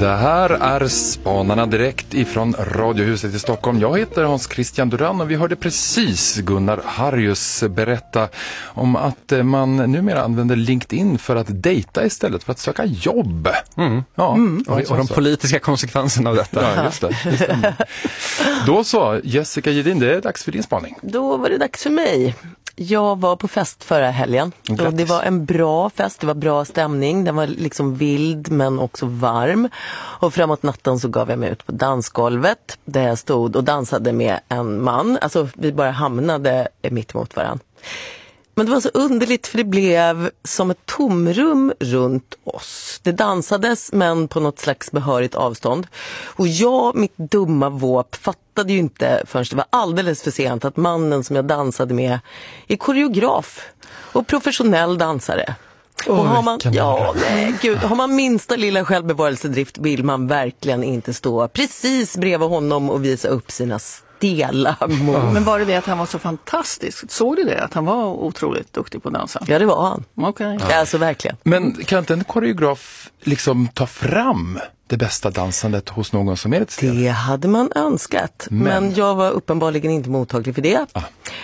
Det här är Spanarna direkt ifrån Radiohuset i Stockholm. Jag heter Hans Christian Duran och vi hörde precis Gunnar Harrius berätta om att man numera använder LinkedIn för att dejta istället för att söka jobb. Och de politiska konsekvenserna av detta. Ja, just det. Då så, Jessica Gedin, det är dags för din spaning. Då var det dags för mig. Jag var på fest förra helgen och det var en bra fest, det var bra stämning, den var liksom vild men också varm och framåt natten så gav jag mig ut på dansgolvet där jag stod och dansade med en man, alltså vi bara hamnade mitt emot varandra. Men det var så underligt för det blev som ett tomrum runt oss. Det dansades men på något slags behörigt avstånd. Och jag, mitt dumma våp, fattade ju inte förrän det var alldeles för sent att mannen som jag dansade med är koreograf och professionell dansare. Och har man minsta lilla självbevarelsedrift vill man verkligen inte stå precis bredvid honom och visa upp sina stela mål. Men var det att han var så fantastisk? Såg du det? Att han var otroligt duktig på att dansa? Ja, det var han. Okay. Ja, alltså verkligen. Men kan inte en koreograf liksom ta fram det bästa dansandet hos någon som är ett stel? Det hade man önskat. Men jag var uppenbarligen inte mottaglig för det.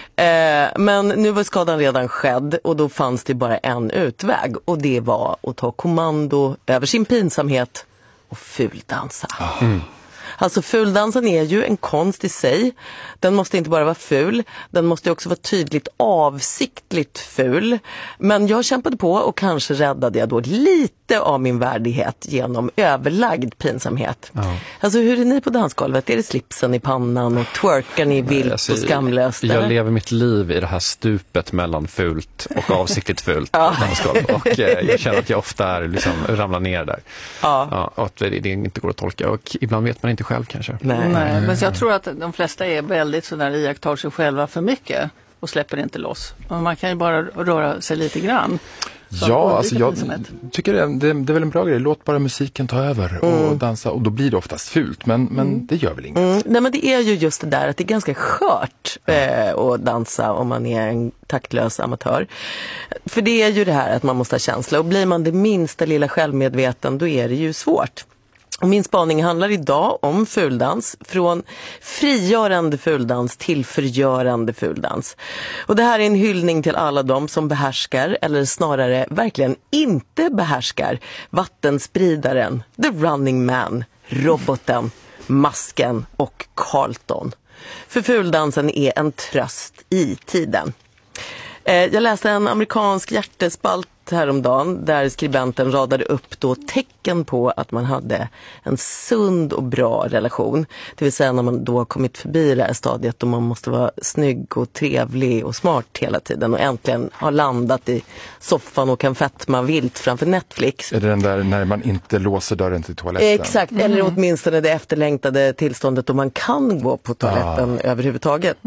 Men nu var skadan redan skedd och då fanns det bara en utväg. Och det var att ta kommando över sin pinsamhet och fuldansa. Alltså fuldansen är ju en konst i sig. Den måste inte bara vara ful, den måste också vara tydligt avsiktligt ful. Men jag kämpade på och kanske räddade jag då lite av min värdighet genom överlagd pinsamhet. Alltså hur är ni på dansgolvet? Är det slipsen i pannan och twerkar ni vilt och skamlöst? Jag lever mitt liv i det här stupet mellan fult och avsiktligt fult på dansgolv. Och jag känner att jag ofta är liksom, ramlar ner där. Och att det inte går att tolka. Och ibland vet man inte själv kanske. Nej, men jag tror att de flesta är väldigt sådär iakttar sig själva för mycket och släpper inte loss. Och man kan ju bara röra sig lite grann. Ja, alltså jag tycker det är väl en bra grej. Låt bara musiken ta över och dansa. Och då blir det oftast fult, men det gör väl inget. Nej, men det är ju just det där att det är ganska skört att dansa om man är en taktlös amatör. För det är ju det här att man måste ha känsla. Och blir man det minsta lilla självmedveten, då är det ju svårt. Och min spaning handlar idag om fuldans, från frigörande fuldans till förgörande fuldans. Och det här är en hyllning till alla de som behärskar, eller snarare verkligen inte behärskar, vattenspridaren, the running man, roboten, masken och Carlton. För fuldansen är en tröst i tiden. Jag läste en amerikansk hjärtespalt häromdagen där skribenten radade upp då tecken på att man hade en sund och bra relation. Det vill säga när man då har kommit förbi det här stadiet då man måste vara snygg och trevlig och smart hela tiden och äntligen har landat i soffan och kan fetma vilt framför Netflix. Är det den där när man inte låser dörren till toaletten? Exakt, eller åtminstone det efterlängtade tillståndet då man kan gå på toaletten överhuvudtaget.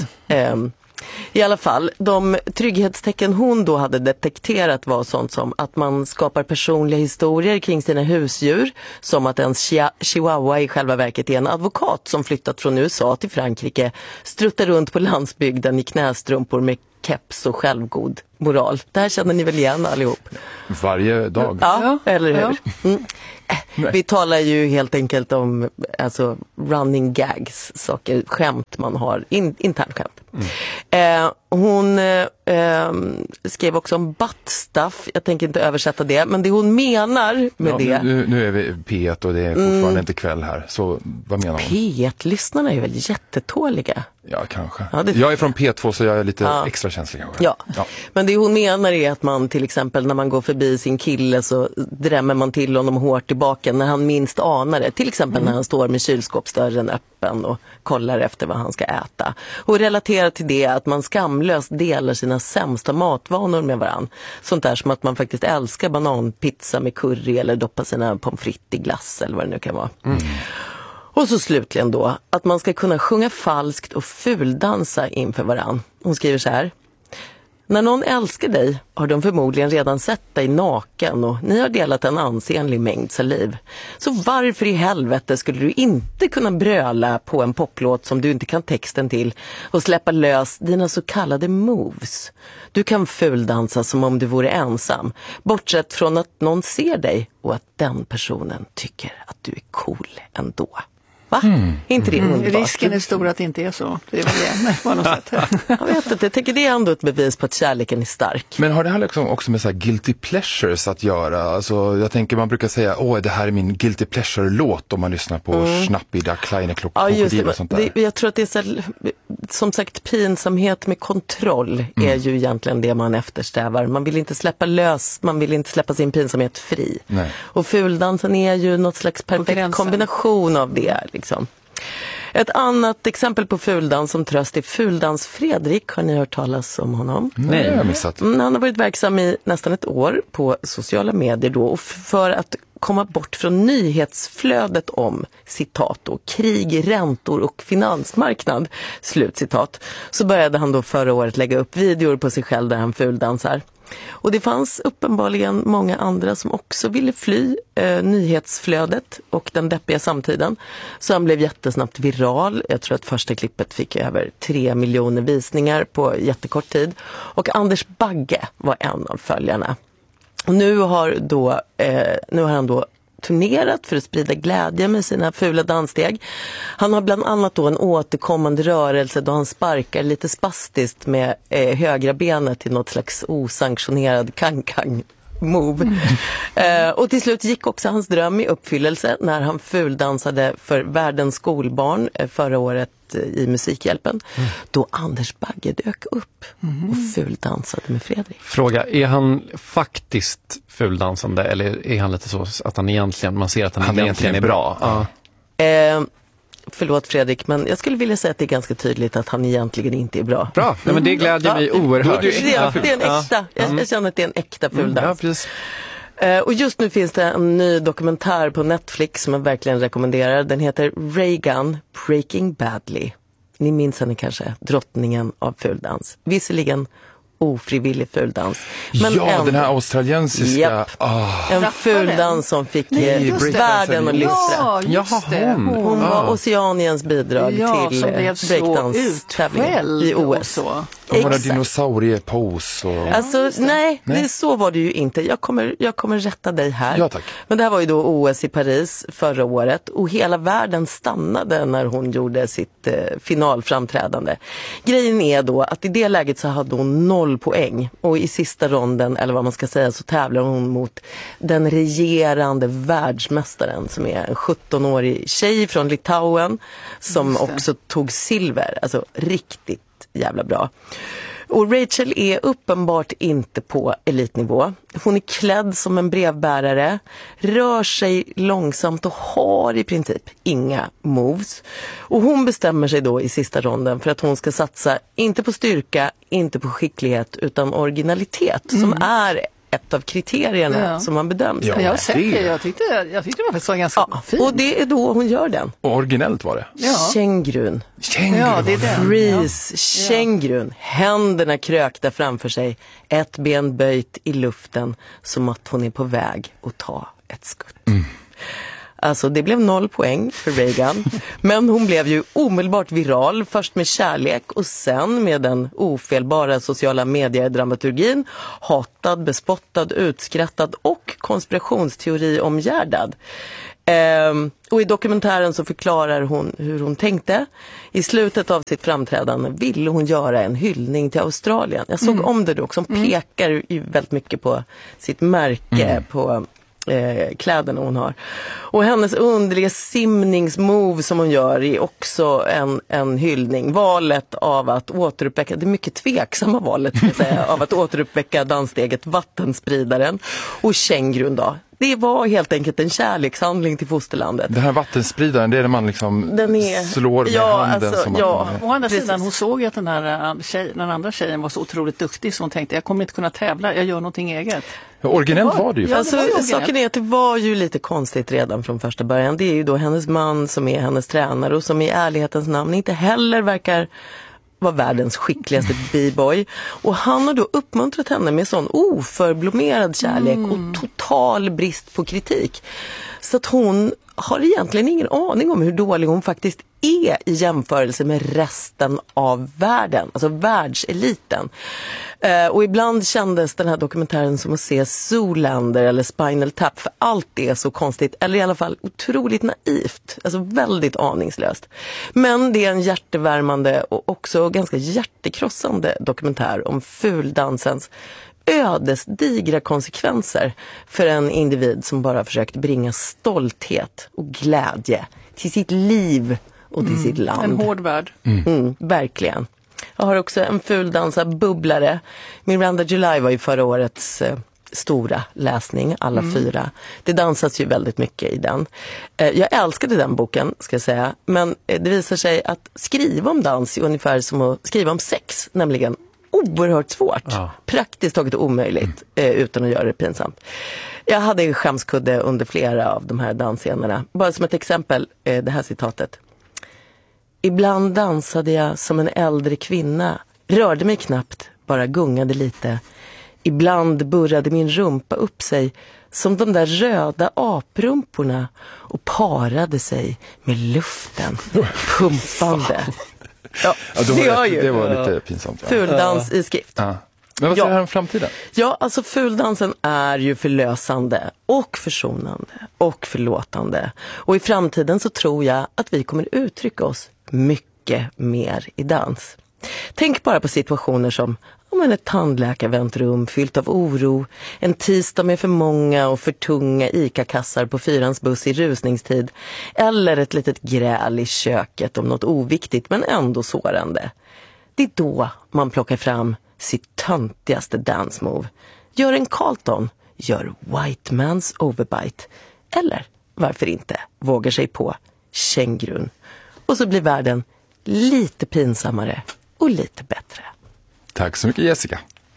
I alla fall, de trygghetstecken hon då hade detekterat var sånt som att man skapar personliga historier kring sina husdjur, som att en chihuahua i själva verket är en advokat som flyttat från USA till Frankrike, struttar runt på landsbygden i knästrumpor med keps och självgod moral. Det här känner ni väl igen allihop? Varje dag. Ja, eller hur? Vi talar ju helt enkelt om alltså running gags, saker, skämt man har, internskämt. Hon skrev också om butt stuff. Jag tänker inte översätta det, men det hon menar med det... Nu är vi P1 och det är fortfarande inte kväll här. Så vad menar hon? P1-lyssnarna är väl jättetåliga? Ja, kanske. Ja, jag är från P2 så jag är lite extra känslig. Ja, men det hon menar är att man till exempel när man går förbi sin kille så drämmer man till honom hårt i baken när han minst anar det. Till exempel när han står med kylskåpsdörren öppen och kollar efter vad han ska äta. Och relaterar till det att man skamlöst delar sina sämsta matvanor med varann. Sånt där som att man faktiskt älskar bananpizza med curry eller doppar sina pommes frites i glass eller vad det nu kan vara. Och så slutligen då, att man ska kunna sjunga falskt och fuldansa inför varann. Hon skriver så här: När någon älskar dig har de förmodligen redan sett dig naken och ni har delat en ansenlig mängd saliv. Så varför i helvete skulle du inte kunna bröla på en poplåt som du inte kan texten till och släppa lös dina så kallade moves? Du kan fuldansa som om du vore ensam, bortsett från att någon ser dig och att den personen tycker att du är cool ändå. Va? Inte det underbart? Risken är stor att det inte är så. Det är väl det på något sätt. Jag vet inte, jag tänker det är ändå ett bevis på att kärleken är stark. Men har det här liksom också med så här guilty pleasures att göra? Alltså, jag tänker man brukar säga, det här är min guilty pleasure-låt om man lyssnar på Schnappida, Kleine Krokodil och sånt där. Jag tror att det är så här, som sagt, pinsamhet med kontroll är ju egentligen det man eftersträvar. Man vill inte släppa lös, man vill inte släppa sin pinsamhet fri. Nej. Och fuldansen är ju något slags perfekt kombination av det. Liksom. Ett annat exempel på fuldans som tröst är Fuldans Fredrik. Har ni hört talas om honom? Nej, jag har missat. Han har varit verksam i nästan ett år på sociala medier då, och för att komma bort från nyhetsflödet om, citat då, krig, räntor och finansmarknad, slutcitat, så började han då förra året lägga upp videor på sig själv där han fuldansar. Och det fanns uppenbarligen många andra som också ville fly nyhetsflödet och den deppiga samtiden. Så han blev jättesnabbt viral. Jag tror att första klippet fick över 3 miljoner visningar på jättekort tid. Och Anders Bagge var en av följarna. Och nu har han då turnerat för att sprida glädje med sina fula danssteg. Han har bland annat då en återkommande rörelse då han sparkar lite spastiskt med högra benet till något slags osanktionerad kang-kang move. Och till slut gick också hans dröm i uppfyllelse när han fuldansade för världens skolbarn förra året i Musikhjälpen. Då Anders Bagge dök upp och fuldansade med Fredrik. Fråga, är han faktiskt fuldansande eller är han lite så att han egentligen, man ser att han egentligen är bra? Ja. Förlåt Fredrik, men jag skulle vilja säga att det är ganska tydligt att han egentligen inte är bra. Bra, men det glädjer mig oerhört. Det är en äkta, jag känner att det är en äkta fuldans. Och just nu finns det en ny dokumentär på Netflix som jag verkligen rekommenderar. Den heter Reagan Breaking Badly. Ni minns henne kanske, drottningen av fuldans. Visserligen ofrivillig fuldans. Men den här australiensiska... En fuldans som fick världen att lyfta. Hon var Oceaniens bidrag till breakdance-tävlingen i OS. Och våra dinosauriepos. Alltså, nej, så var det ju inte. Jag kommer rätta dig här. Ja, tack. Men det här var ju då OS i Paris förra året. Och hela världen stannade när hon gjorde sitt finalframträdande. Grejen är då att i det läget så hade hon 0 poäng. Och i sista ronden, eller vad man ska säga, så tävlar hon mot den regerande världsmästaren som är en 17-årig tjej från Litauen som också tog silver. Alltså riktigt jävla bra. Och Rachel är uppenbart inte på elitnivå. Hon är klädd som en brevbärare, rör sig långsamt och har i princip inga moves. Och hon bestämmer sig då i sista ronden för att hon ska satsa inte på styrka, inte på skicklighet utan originalitet som är ett av kriterierna som man bedöms. Ja, jag tyckte det var så ganska fint. Och det är då hon gör den. Och originellt var det. Kängrun. Ja, det är den. Freeze, kängrun. Händerna krökta framför sig. Ett ben böjt i luften som att hon är på väg att ta ett skutt. Alltså det blev 0 poäng för Reagan. Men hon blev ju omedelbart viral. Först med kärlek och sen med den ofelbara sociala mediedramaturgin. Hatad, bespottad, utskrattad och konspirationsteori omgärdad. Och i dokumentären så förklarar hon hur hon tänkte. I slutet av sitt framträdande ville hon göra en hyllning till Australien. Jag såg om det då också. Hon pekar ju väldigt mycket på sitt märke på kläderna hon har. Och hennes underliga simningsmove som hon gör är också en hyllning. Valet av att återuppväcka, det mycket tveksamma valet ska jag säga, av att återuppväcka danssteget Vattenspridaren och kängrun då. Det var helt enkelt en kärlekshandling till fosterlandet. Den här vattenspridaren, det är när man liksom slår med handen. Alltså, Å andra sidan, hon såg att den andra tjejen var så otroligt duktig så hon tänkte, jag kommer inte kunna tävla, jag gör någonting eget. Originellt var det ju. Saken är att det var ju lite konstigt redan från första början. Det är ju då hennes man som är hennes tränare och som i ärlighetens namn inte heller verkar var världens skickligaste b-boy. Och han har då uppmuntrat henne med sån oförblommerad kärlek och total brist på kritik. Så att hon har egentligen ingen aning om hur dålig hon faktiskt är i jämförelse med resten av världen, alltså världseliten. Och ibland kändes den här dokumentären som att se Zoolander eller Spinal Tap, för allt är så konstigt, eller i alla fall otroligt naivt, alltså väldigt aningslöst. Men det är en hjärtevärmande och också ganska hjärtekrossande dokumentär om fuldansens ödesdigra konsekvenser för en individ som bara försökt bringa stolthet och glädje till sitt liv och till sitt land. En hård värld. Verkligen. Jag har också en fuldansa-bubblare. Miranda July var ju förra årets stora läsning, alla 4. Det dansas ju väldigt mycket i den. Jag älskade den boken, ska jag säga. Men det visar sig att skriva om dans är ungefär som att skriva om sex, nämligen oerhört svårt. Ja. Praktiskt taget omöjligt utan att göra det pinsamt. Jag hade en skämskudde under flera av de här dansscenerna. Bara som ett exempel, det här citatet. Ibland dansade jag som en äldre kvinna. Rörde mig knappt, bara gungade lite. Ibland burrade min rumpa upp sig som de där röda aprumporna och parade sig med luften, pumpande. Ja, det var lite pinsamt. Fuldans i skrift. Ja. Men vad säger du här om framtiden? Ja, alltså fuldansen är ju förlösande och försonande och förlåtande. Och i framtiden så tror jag att vi kommer uttrycka oss mycket mer i dans. Tänk bara på situationer som ett tandläkarväntrum fyllt av oro, en tisdag med för många och för tunga ICA-kassar på 4:ans buss i rusningstid, eller ett litet gräl i köket om något oviktigt men ändå sårande. Det är då man plockar fram sitt töntigaste dance move. Gör en Carlton, gör White Man's Overbite, eller varför inte vågar sig på kängurun. Och så blir världen lite pinsammare och lite bättre. Tack så mycket, Jessica.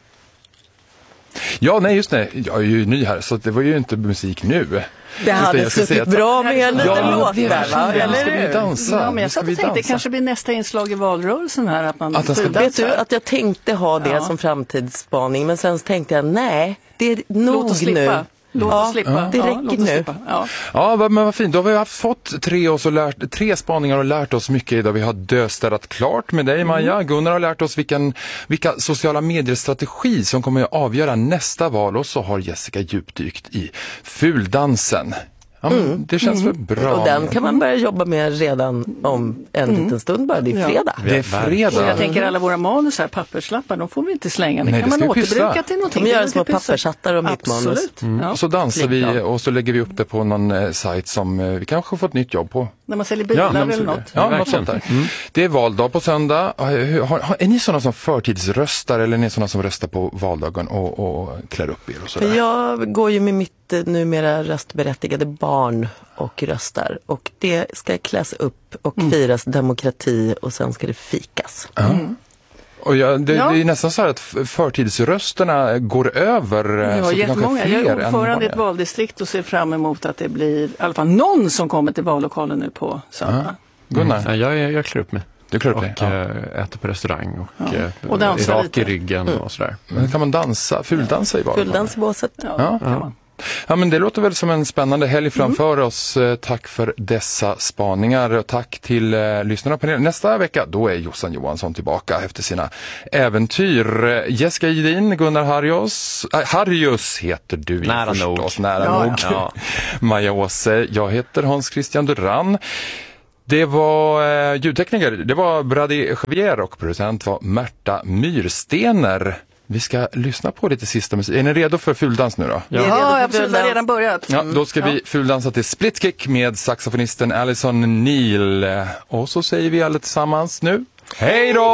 Ja, nej just det. Jag är ju ny här så det var ju inte musik nu. Det hade suttit bra med en liten låt där, va? Eller ska vi dansa? Ja, men jag tänkte det kanske blir nästa inslag i valrörelsen här. Vet du att jag tänkte ha det som framtidsspaning, men sen tänkte jag nej, det är nog nu. Låt oss slippa. Det räcker nu. Ja, men vad fint. Då har vi fått 3 spaningar och lärt oss mycket idag. Vi har döstädat klart med dig, Maja. Gunnar har lärt oss vilka sociala medier-strategi som kommer att avgöra nästa val. Och så har Jessica djupdykt i fuldansen. Ja, det känns väl bra. Och den kan man börja jobba med redan om en liten stund bara. Det är fredag. Det är fredag. Och jag tänker alla våra manus här, papperslappar, de får vi inte slänga. Det kan man återbruka till någonting. De gör små pappershattar om mitt manus. Och så dansar vi och så lägger vi upp det på någon sajt som vi kanske får ett nytt jobb på. När man säljer bilar eller något. Ja, något sånt där. Det är valdag på söndag. Är ni sådana som förtidsröstar eller är ni sådana som röstar på valdagen och klär upp er och sådär? Jag går ju med mitt numera röstberättigade barn och röstar. Och det ska kläs upp och firas demokrati och sen ska det fikas. Och det är nästan så här att förtidsrösterna går över. Ja, jättemånga. Jag är ordförande i ett valdistrikt och ser fram emot att det blir i alla fall någon som kommer till vallokalen nu på söndag. Gunnar? Jag klär upp mig. Du klär upp dig? Och äter på restaurang och dansar rak i ryggen och sådär. Men kan man fuldansa i valen? Fuldans i båset. Ja, men det låter väl som en spännande helg framför oss. Tack för dessa spaningar. Tack till lyssnarna på panelen. Nästa vecka, då är Jossan Johansson tillbaka efter sina äventyr. Jessica Jedin, Gunnar Harjus heter du förstås. Nära nog. Ja. Maja Åse, jag heter Hans Christian Duran. Det var ljudtekniker, det var Brady Javier och producent var Märta Myrstener. Vi ska lyssna på lite sista musik. Är ni redo för fuldans nu då? Ja, absolut. Det har redan börjat. Ja, då ska vi fuldansa till Split Kick med saxofonisten Alison Neal. Och så säger vi alla tillsammans nu. Hej då!